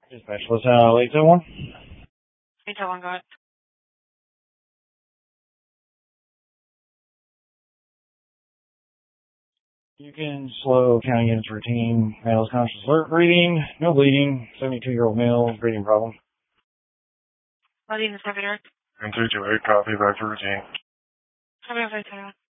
Dispatch, what's late to one? Hey, tell one, go ahead. You can slow county units routine. Male's conscious alert breathing, no bleeding, 72-year-old male, breathing problem. Bloody in the second earth. And 328, copy, back to routine. Copy,